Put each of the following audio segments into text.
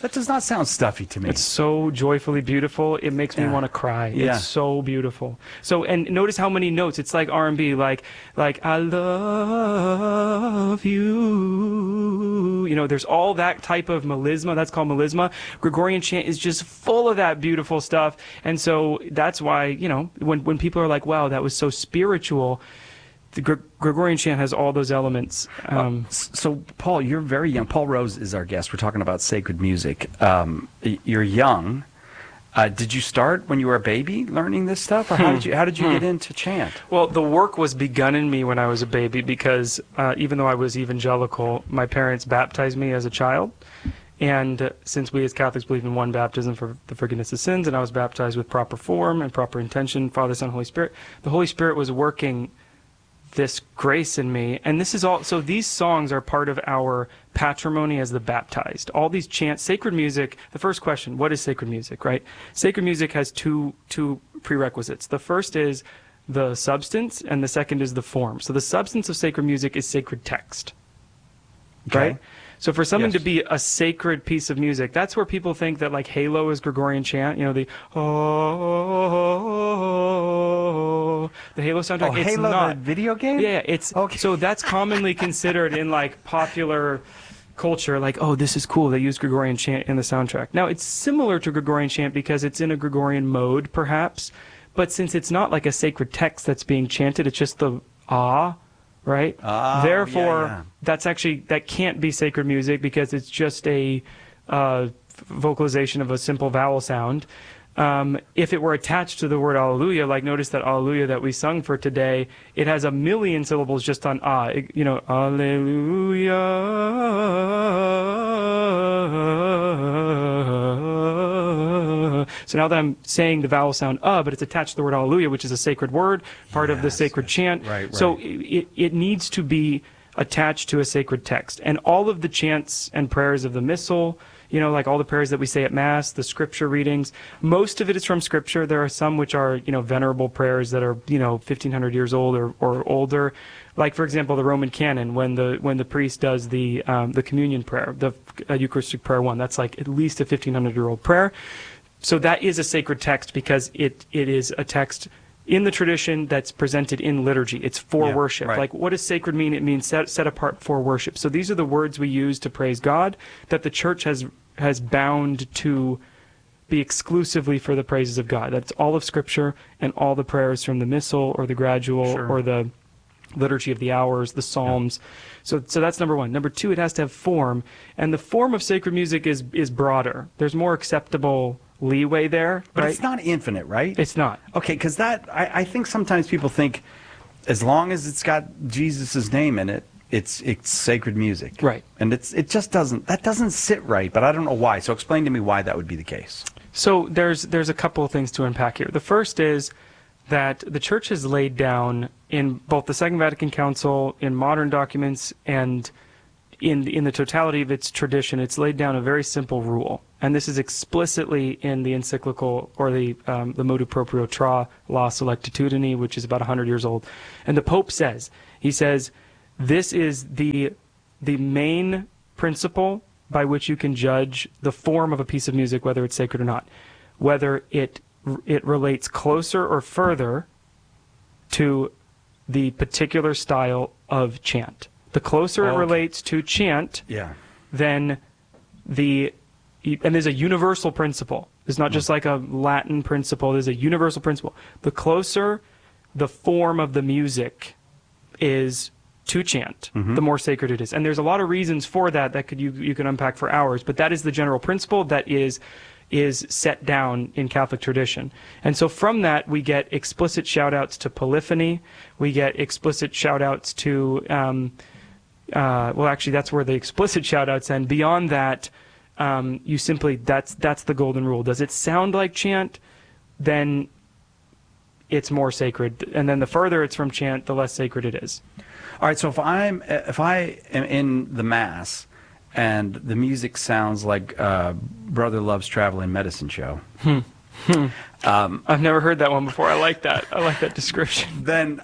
That does not sound stuffy to me. It's so joyfully beautiful. It makes me want to cry. Yeah. It's so beautiful. So, and notice how many notes. It's like R&B, like I love you. You know, there's all that type of melisma. That's called melisma. Gregorian chant is just full of that beautiful stuff. And so that's why, you know, when people are like, wow, that was so spiritual, the Gregorian chant has all those elements. So, Paul, you're very young. Paul Rose is our guest. We're talking about sacred music. You're young. Did you start when you were a baby learning this stuff, or how did you get into chant? Well, the work was begun in me when I was a baby because even though I was evangelical, my parents baptized me as a child. And since we as Catholics believe in one baptism for the forgiveness of sins, and I was baptized with proper form and proper intention, Father, Son, Holy Spirit, the Holy Spirit was working this grace in me. And this is all, so these songs are part of our patrimony as the baptized. All these chants, sacred music. The first question, what is sacred music, right? Sacred music has two prerequisites. The first is the substance, and the second is the form. So the substance of sacred music is sacred text, right? So for something to be a sacred piece of music, that's where people think that like Halo is Gregorian chant, you know, the Halo soundtrack. Oh, it's Halo, not. the video game? Yeah, it's okay. So that's commonly considered in like popular culture, like, oh, this is cool, they use Gregorian chant in the soundtrack. Now, it's similar to Gregorian chant because it's in a Gregorian mode, perhaps, but since it's not like a sacred text that's being chanted, it's just the right? Therefore, that can't be sacred music because it's just a vocalization of a simple vowel sound. If it were attached to the word Alleluia, like notice that Alleluia that we sung for today, it has a million syllables just on you know, Alleluia. So now that I'm saying the vowel sound but it's attached to the word Alleluia, which is a sacred word, part of the sacred chant. Right. So it needs to be attached to a sacred text. And all of the chants and prayers of the Missal, you know, like all the prayers that we say at Mass, the scripture readings, most of it is from scripture. There are some which are, you know, venerable prayers that are, you know, 1,500 years old or older. Like, for example, the Roman canon, when the priest does the communion prayer, the Eucharistic prayer 1, that's like at least a 1,500-year-old prayer. So that is a sacred text because it is a text in the tradition that's presented in liturgy. It's for worship. Right. Like, what does sacred mean? It means set apart for worship. So these are the words we use to praise God that the Church has bound to be exclusively for the praises of God. That's all of Scripture and all the prayers from the Missal or the Gradual or the Liturgy of the Hours, the Psalms. So that's number one. Number two, it has to have form. And the form of sacred music is broader. There's more acceptable leeway there. But right? it's not infinite, right? It's not. Okay, because I think sometimes people think as long as it's got Jesus' name in it, it's sacred music. Right. And it just doesn't sit right, but I don't know why. So explain to me why that would be the case. So there's a couple of things to unpack here. The first is that the Church has laid down in both the Second Vatican Council, in modern documents, and in the totality of its tradition, it's laid down a very simple rule. And this is explicitly in the encyclical, or the Motu Proprio Tra La Solectitudine, which is about 100 years old. And the Pope says, this is the main principle by which you can judge the form of a piece of music, whether it's sacred or not. Whether it relates closer or further to the particular style of chant. The closer it relates to chant, then and there's a universal principle. It's not just like a Latin principle. There's a universal principle. The closer the form of the music is to chant, the more sacred it is. And there's a lot of reasons for that you can unpack for hours, but that is the general principle that is set down in Catholic tradition. And so from that, we get explicit shout-outs to polyphony. We get explicit shout-outs to, well, actually, that's where the explicit shout-outs end. Beyond that, you simply, that's the golden rule. Does it sound like chant? Then it's more sacred. And then the further it's from chant, the less sacred it is. All right, so if I am in the Mass and the music sounds like Brother Love's Traveling Medicine Show. I've never heard that one before. I like that. I like that description. Then,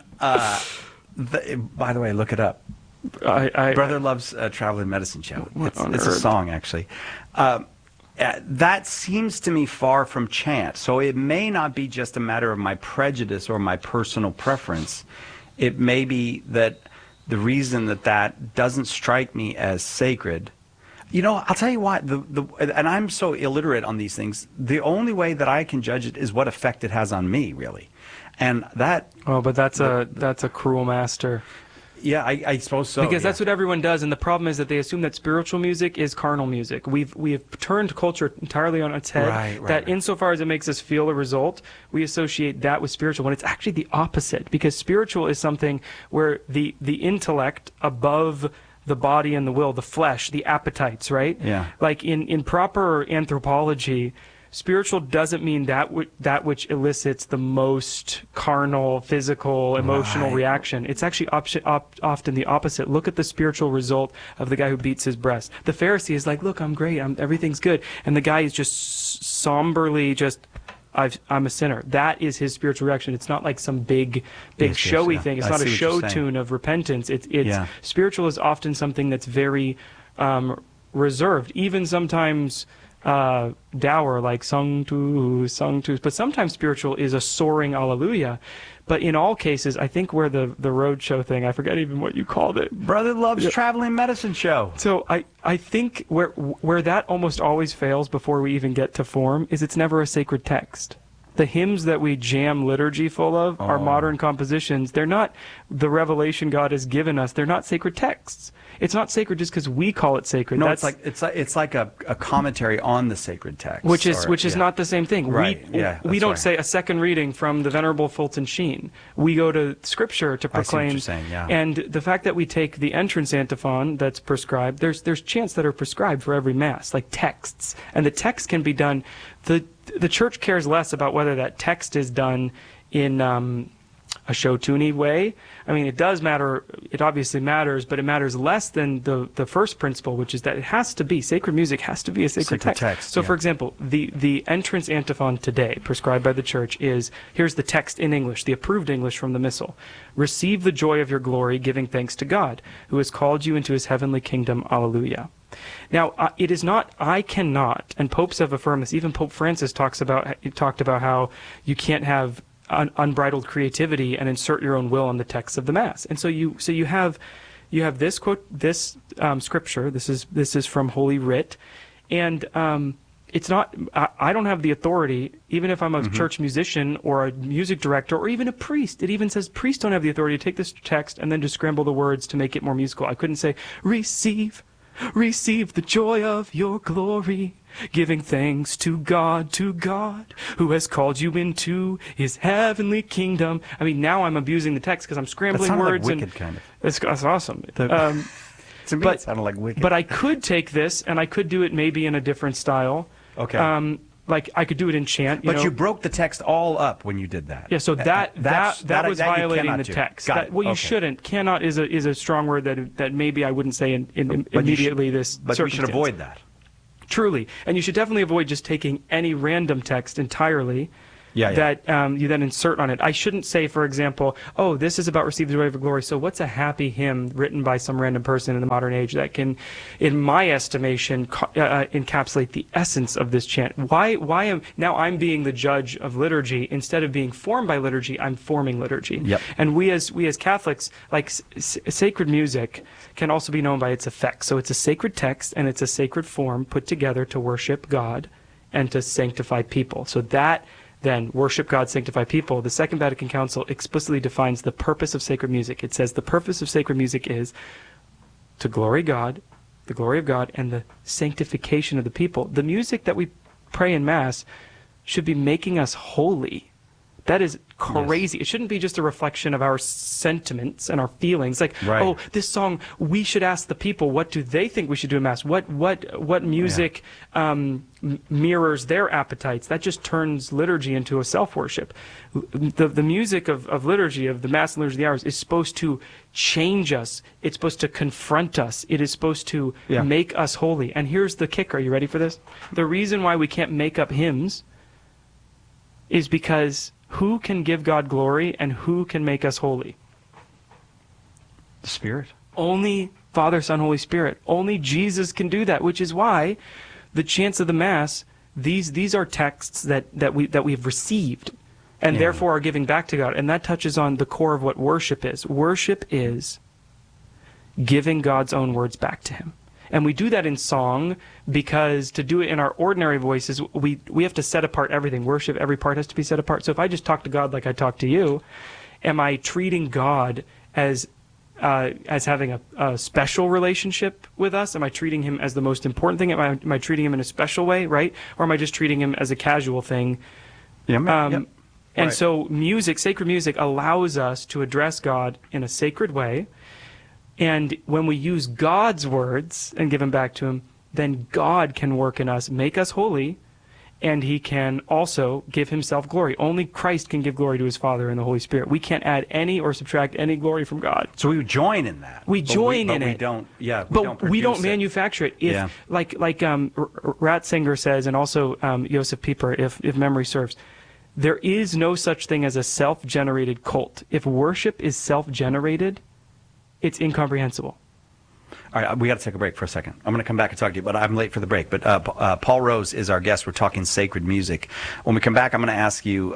by the way, look it up. Brother Love's Traveling Medicine Show. It's a song, actually. that seems to me far from chant. So it may not be just a matter of my prejudice or my personal preference. It may be that the reason that doesn't strike me as sacred. I'll tell you what, and I'm so illiterate on these things, the only way that I can judge it is what effect it has on me, really. And that... Oh, but that's a cruel master. Yeah, I suppose so. Because that's what everyone does, and the problem is that they assume that spiritual music is carnal music. We've turned culture entirely on its head. Right. Insofar as it makes us feel a result, we associate that with spiritual, when it's actually the opposite. Because spiritual is something where the intellect above the body and the will, the flesh, the appetites, right? Yeah. Like in proper anthropology, spiritual doesn't mean that which elicits the most carnal, physical, emotional reaction. It's actually often the opposite. Look at the spiritual result of the guy who beats his breast. The Pharisee is like, look, I'm great, everything's good. And the guy is just somberly I'm a sinner. That is his spiritual reaction. It's not like some big showy thing. It's not a show tune of repentance. Spiritual is often something that's very reserved. Even sometimes dour, like sung to. But sometimes spiritual is a soaring hallelujah. But in all cases, I think where the roadshow thing, I forget even what you called it. Brother Love's Traveling Medicine Show. So I think where that almost always fails before we even get to form is it's never a sacred text. The hymns that we jam liturgy full of are modern compositions. They're not the revelation God has given us. They're not sacred texts. It's not sacred just because we call it sacred. No, it's like a commentary on the sacred text, which is not the same thing. Right. We don't say a second reading from the Venerable Fulton Sheen. We go to Scripture to proclaim. I see what you're saying, yeah. And the fact that we take the entrance antiphon that's prescribed, there's chants that are prescribed for every mass, like texts, and the text can be done. The church cares less about whether that text is done in a show-tuney way. I mean, it does matter. It obviously matters, but it matters less than the first principle, which is that it has to be, sacred music has to be a sacred text. So, for example, the entrance antiphon today, prescribed by the church, is, here's the text in English, the approved English from the Missal. Receive the joy of your glory, giving thanks to God, who has called you into his heavenly kingdom. Alleluia. Now, it is not, I cannot, and popes have affirmed this, even Pope Francis talked about how you can't have unbridled creativity and insert your own will on the text of the Mass. And so you have this quote, this scripture. This is from Holy Writ, and it's not. I don't have the authority, even if I'm a church musician or a music director or even a priest. It even says priests don't have the authority to take this text and then to scramble the words to make it more musical. I couldn't say receive the joy of your glory, giving thanks to God, who has called you into his heavenly kingdom. I mean, now I'm abusing the text because I'm scrambling words. Like Wicked, kind of. That's awesome. To me, it sounded like Wicked. But I could take this, and I could do it maybe in a different style. Okay. Like I could do it in chant. But you broke the text all up when you did that. Yeah, so that was violating the text. You shouldn't. Cannot is a strong word that maybe I wouldn't say immediately. But we should avoid that. Truly, and you should definitely avoid just taking any random text entirely. That you then insert on it. I shouldn't say, for example, oh, this is about receive the joy of your glory. So what's a happy hymn written by some random person in the modern age that can, in my estimation, encapsulate the essence of this chant? Now I'm being the judge of liturgy instead of being formed by liturgy. I'm forming liturgy. Yep. And we as Catholics, like sacred music, can also be known by its effects. So it's a sacred text and it's a sacred form put together to worship God and to sanctify people. So that. Then worship God, sanctify people. The Second Vatican Council explicitly defines the purpose of sacred music. It says the purpose of sacred music is to glory God, the glory of God, and the sanctification of the people. The music that we pray in Mass should be making us holy. That is crazy. Yes. It shouldn't be just a reflection of our sentiments and our feelings. Like, oh, this song, we should ask the people, what do they think we should do in Mass? What music mirrors their appetites? That just turns liturgy into a self-worship. The music of liturgy, of the Mass and Liturgy of the Hours, is supposed to change us. It's supposed to confront us. It is supposed to make us holy. And here's the kicker. Are you ready for this? The reason why we can't make up hymns is because who can give God glory and who can make us holy? The Spirit. Only Father, Son, Holy Spirit. Only Jesus can do that, which is why the chants of the Mass, these are texts that we've received, and Yeah. therefore are giving back to God. And that touches on the core of what worship is. Worship is giving God's own words back to him. And we do that in song because to do it in our ordinary voices, we have to set apart everything. Worship, every part has to be set apart. So if I just talk to God like I talk to you, am I treating God as having a special relationship with us? Am I treating him as the most important thing? Am I treating him in a special way, right? Or am I just treating him as a casual thing? Yep. And Right. so music, sacred music, allows us to address God in a sacred way. And when we use God's words and give them back to him, then God can work in us, make us holy, and he can also give himself glory. Only Christ can give glory to his Father and the Holy Spirit. We can't add any or subtract any glory from God. So we join in that. We join in but it. We don't. Yeah. But we don't produce it. manufacture it. If, Yeah. like Ratzinger says, and also Josef Pieper, if memory serves, there is no such thing as a self-generated cult. If worship is self-generated, it's incomprehensible. All right, we got to take a break for a second. I'm going to come back and talk to you, but I'm late for the break. But Paul Rose is our guest. We're talking sacred music. When we come back, I'm going to ask you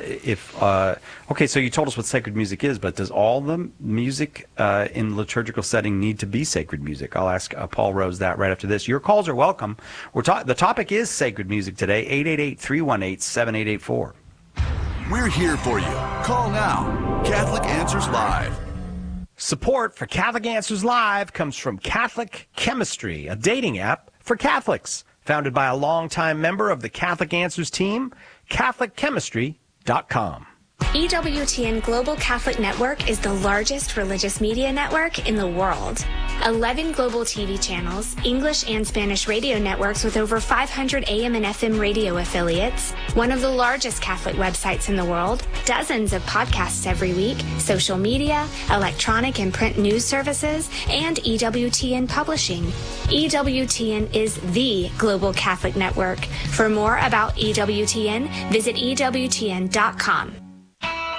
okay, so you told us what sacred music is, but does all the music in liturgical setting need to be sacred music? I'll ask Paul Rose that right after this. Your calls are welcome. The topic is sacred music today, 888-318-7884. We're here for you. Call now. Catholic Answers Live. Support for Catholic Answers Live comes from Catholic Chemistry, a dating app for Catholics. Founded by a longtime member of the Catholic Answers team, CatholicChemistry.com. EWTN Global Catholic Network is the largest religious media network in the world. 11 global TV channels, English and Spanish radio networks with over 500 AM and FM radio affiliates, one of the largest Catholic websites in the world, dozens of podcasts every week, social media, electronic and print news services, and EWTN Publishing. EWTN is the global Catholic network. For more about EWTN, visit EWTN.com.